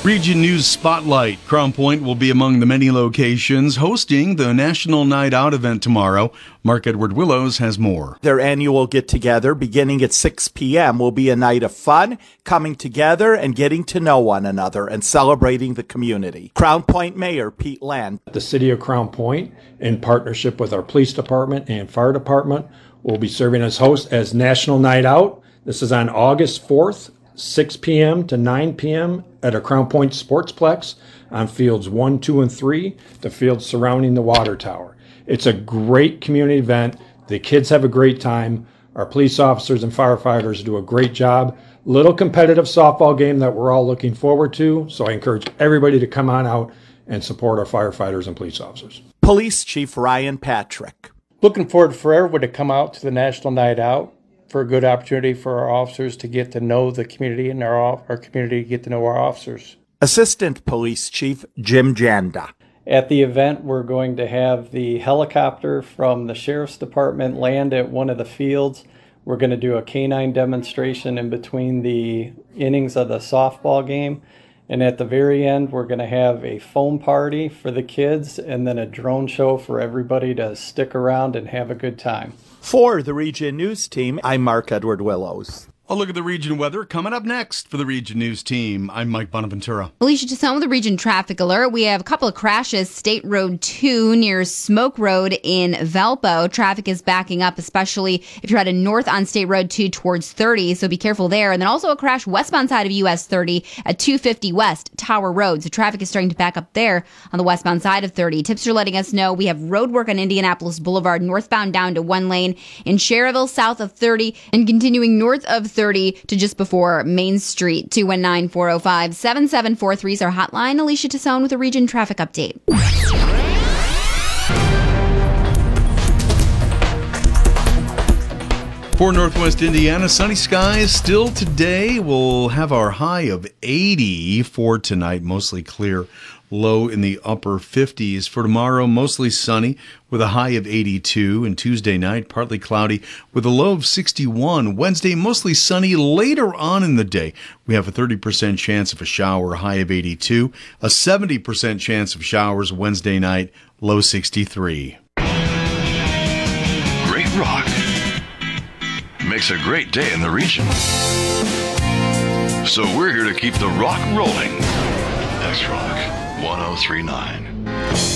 Region News Spotlight. Crown Point will be among the many locations hosting the National Night Out event tomorrow. Mark Edward Willows has more. Their annual get-together, beginning at 6 p.m., will be a night of fun, coming together and getting to know one another and celebrating the community. Crown Point Mayor Pete Land. The City of Crown Point, in partnership with our police department and fire department, will be serving as host as National Night Out. This is on August 4th. 6 p.m. to 9 p.m. at a Crown Point Sportsplex on fields 1, 2, and 3, the fields surrounding the water tower. It's a great community event. The kids have a great time. Our police officers and firefighters do a great job. Little competitive softball game that we're all looking forward to. So I encourage everybody to come on out and support our firefighters and police officers. Police Chief Ryan Patrick. Looking forward for everyone to come out to the National Night Out, for a good opportunity for our officers to get to know the community and our community to get to know our officers. Assistant Police Chief Jim Janda. At the event, we're going to have the helicopter from the Sheriff's Department land at one of the fields. We're going to do a canine demonstration in between the innings of the softball game. And at the very end, we're going to have a foam party for the kids and then a drone show for everybody to stick around and have a good time. For the Region News Team, I'm Mark Edward Willows. A look at the region weather coming up next for the Region News Team. I'm Mike Bonaventura. Alicia Tassone with the Region Traffic Alert. We have a couple of crashes. State Road 2 near Smoke Road in Valpo. Traffic is backing up, especially if you're headed north on State Road 2 towards 30, so be careful there. And then also a crash westbound side of US 30 at 250 West Tower Road. So traffic is starting to back up there on the westbound side of 30. Tips are letting us know we have road work on Indianapolis Boulevard, northbound down to 1 lane in Cherryville, south of 30, and continuing north of 30 to just before Main Street. 219-405-7743 is our hotline. Alicia Tassone with a Region Traffic Update. For Northwest Indiana, sunny skies still today. We'll have our high of 80 for tonight, mostly clear. Low in the upper 50s. For tomorrow, mostly sunny with a high of 82. And Tuesday night, partly cloudy with a low of 61. Wednesday, mostly sunny. Later on in the day, we have a 30% chance of a shower, high of 82. A 70% chance of showers Wednesday night, low 63. Great rock makes a great day in the region. So we're here to keep the rock rolling. X Rock 1039.